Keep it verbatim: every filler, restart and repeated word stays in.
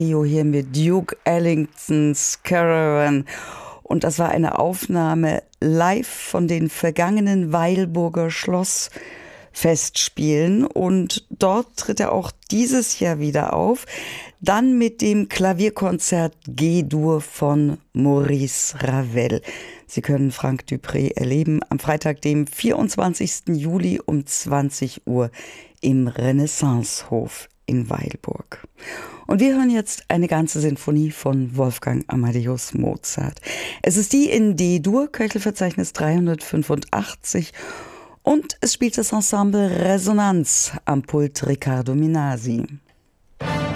Hier mit Duke Ellingtons Caravan. Und das war eine Aufnahme live von den vergangenen Weilburger Schlossfestspielen. Und dort tritt er auch dieses Jahr wieder auf. Dann mit dem Klavierkonzert G-Dur von Maurice Ravel. Sie können Franck Dupré erleben am Freitag, dem vierundzwanzigsten Juli um zwanzig Uhr im Renaissancehof in Weilburg. Und wir hören jetzt eine ganze Sinfonie von Wolfgang Amadeus Mozart. Es ist die in D-Dur, Köchelverzeichnis dreihundertfünfundachtzig, und es spielt das Ensemble Resonanz am Pult Riccardo Minasi.